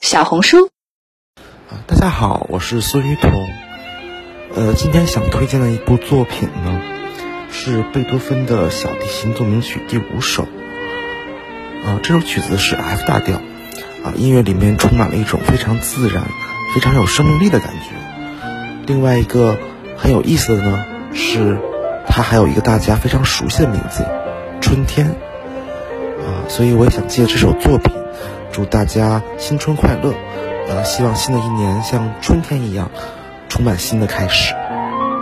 小红书。 大家好，我是孙雨桐。今天想推荐的一部作品呢，是贝多芬的小提琴奏鸣曲第5首。这首曲子是 F 大调，音乐里面充满了一种非常自然、非常有生命力的感觉。另外一个很有意思的呢，是它还有一个大家非常熟悉的名字——春天。所以我也想借这首作品，祝大家新春快乐。希望新的一年像春天一样，充满新的开始。